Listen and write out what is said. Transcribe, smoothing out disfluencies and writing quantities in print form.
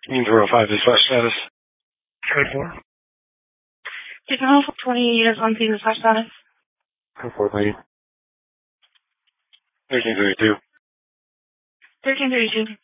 Union 405 dispatch status. Code 4. Signal 20 units on scene dispatch status. Code 4, thank you. 1332. 1332.